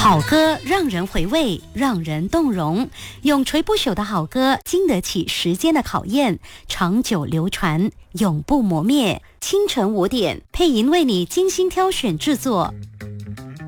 好歌让人回味，让人动容，永垂不朽的好歌，经得起时间的考验，长久流传，永不磨灭。清晨5点，配音为你精心挑选制作。